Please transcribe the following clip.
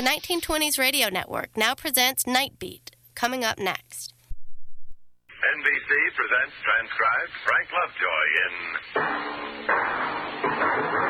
The 1920s Radio Network now presents Night Beat, coming up next. NBC presents transcribed Frank Lovejoy in